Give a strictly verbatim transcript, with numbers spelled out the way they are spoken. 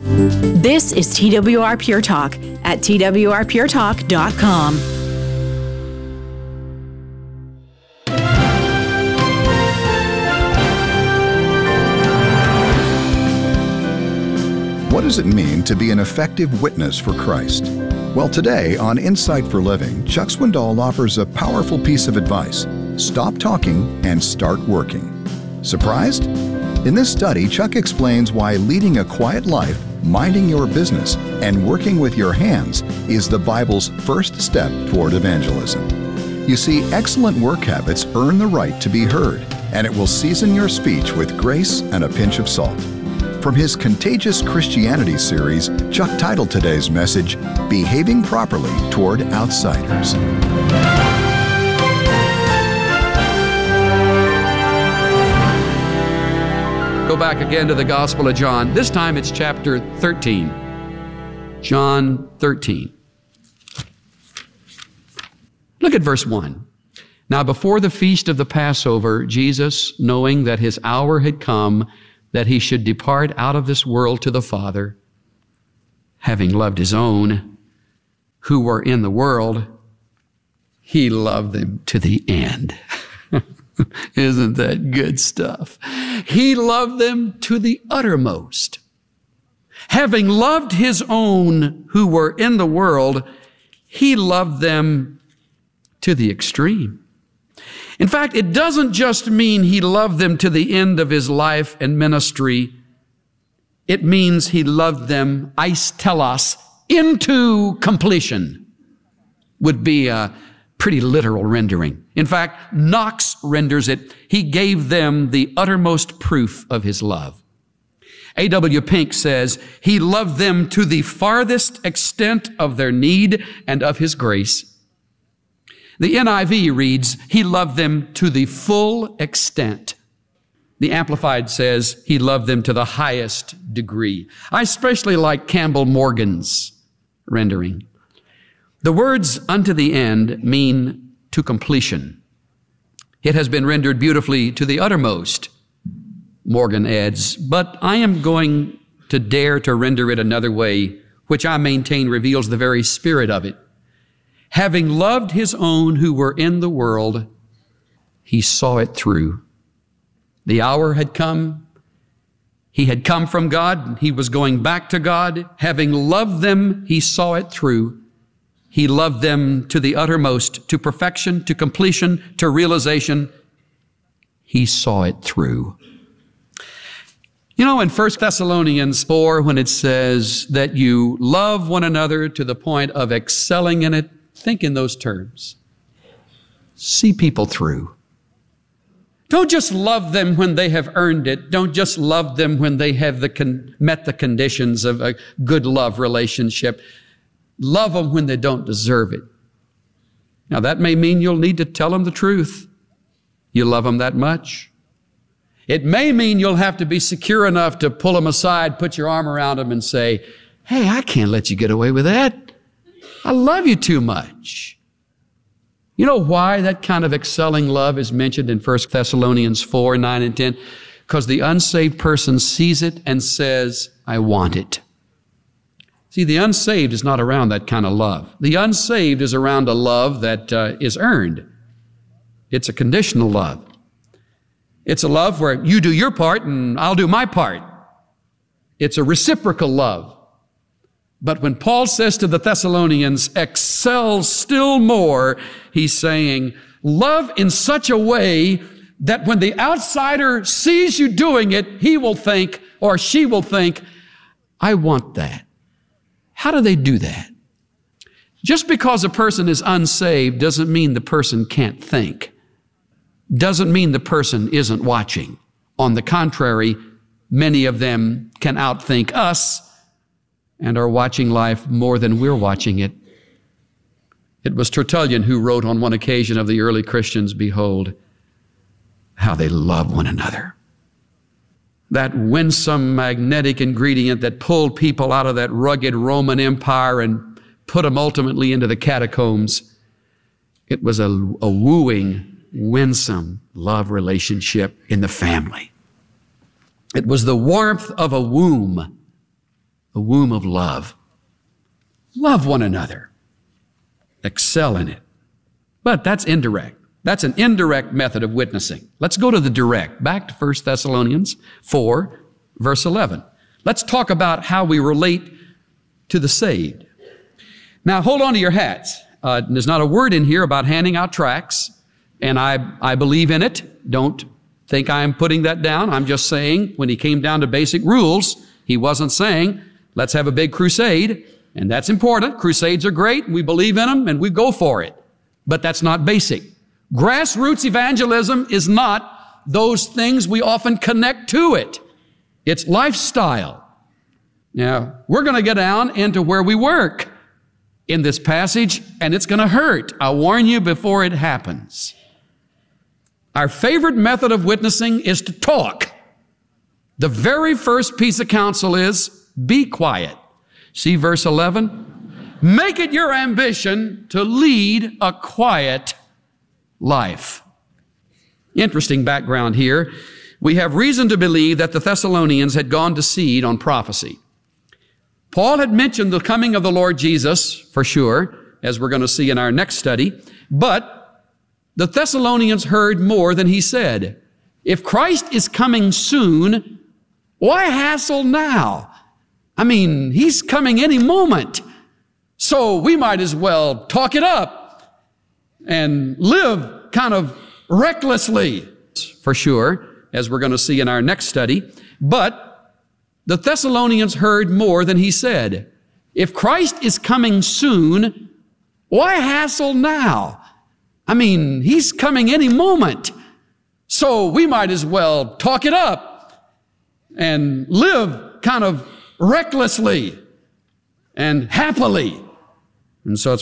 This is T W R Pure Talk at T W R pure talk dot com. What does it mean to be an effective witness for Christ? Well, today on Insight for Living, Chuck Swindoll offers a powerful piece of advice. Stop talking and start working. Surprised? In this study, Chuck explains why leading a quiet life, minding your business, and working with your hands is the Bible's first step toward evangelism. You see, excellent work habits earn the right to be heard, and it will season your speech with grace and a pinch of salt. From his Contagious Christianity series, Chuck titled today's message, Behaving Properly Toward Outsiders. Go back again to the Gospel of John. This time it's chapter thirteen. John thirteen. Look at verse one. Now before the feast of the Passover, Jesus, knowing that his hour had come, that he should depart out of this world to the Father, having loved his own who were in the world, he loved them to the end. Isn't that good stuff? He loved them to the uttermost. Having loved his own who were in the world, he loved them to the extreme. In fact, it doesn't just mean he loved them to the end of his life and ministry. It means he loved them, eistelos, into completion, would be a pretty literal rendering. In fact, Knox renders it, he gave them the uttermost proof of his love. A W Pink says, he loved them to the farthest extent of their need and of his grace. The N I V reads, he loved them to the full extent. The Amplified says, he loved them to the highest degree. I especially like Campbell Morgan's rendering. The words unto the end mean to completion. It has been rendered beautifully to the uttermost, Morgan adds, but I am going to dare to render it another way, which I maintain reveals the very spirit of it. Having loved his own who were in the world, he saw it through. The hour had come. He had come from God. He was going back to God. Having loved them, he saw it through. He loved them to the uttermost, to perfection, to completion, to realization. He saw it through. You know, in First Thessalonians four, when it says that you love one another to the point of excelling in it, think in those terms. See people through. Don't just love them when they have earned it. Don't just love them when they have the con- met the conditions of a good love relationship. Love them when they don't deserve it. Now, that may mean you'll need to tell them the truth. You love them that much. It may mean you'll have to be secure enough to pull them aside, put your arm around them and say, hey, I can't let you get away with that. I love you too much. You know why that kind of excelling love is mentioned in First Thessalonians four, nine, and ten? Because the unsaved person sees it and says, I want it. See, the unsaved is not around that kind of love. The unsaved is around a love that uh, is earned. It's a conditional love. It's a love where you do your part and I'll do my part. It's a reciprocal love. But when Paul says to the Thessalonians, excel still more, he's saying, love in such a way that when the outsider sees you doing it, he will think, or she will think, I want that. How do they do that? Just because a person is unsaved doesn't mean the person can't think. Doesn't mean the person isn't watching. On the contrary, many of them can outthink us and are watching life more than we're watching it. It was Tertullian who wrote on one occasion of the early Christians, behold, how they love one another. That winsome, magnetic ingredient that pulled people out of that rugged Roman Empire and put them ultimately into the catacombs. It was a, a wooing, winsome love relationship in the family. It was the warmth of a womb a womb of love. Love one another. Excel in it. But that's indirect. That's an indirect method of witnessing. Let's go to the direct. Back to First Thessalonians four, verse eleven. Let's talk about how we relate to the saved. Now, hold on to your hats. Uh, there's not a word in here about handing out tracts, and I, I believe in it. Don't think I'm putting that down. I'm just saying when he came down to basic rules, he wasn't saying, let's have a big crusade, and that's important. Crusades are great, and we believe in them, and we go for it. But that's not basic. Grassroots evangelism is not those things we often connect to it. It's lifestyle. Now, we're going to get down into where we work in this passage, and it's going to hurt. I'll warn you before it happens. Our favorite method of witnessing is to talk. The very first piece of counsel is, be quiet. See verse eleven? Make it your ambition to lead a quiet life. Interesting background here. We have reason to believe that the Thessalonians had gone to seed on prophecy. Paul had mentioned the coming of the Lord Jesus, for sure, as we're going to see in our next study, but the Thessalonians heard more than he said. If Christ is coming soon, why hassle now? I mean, he's coming any moment. So we might as well talk it up and live kind of recklessly, for sure, as we're going to see in our next study. But the Thessalonians heard more than he said. If Christ is coming soon, why hassle now? I mean, he's coming any moment. So we might as well talk it up and live kind of recklessly and happily. And so it's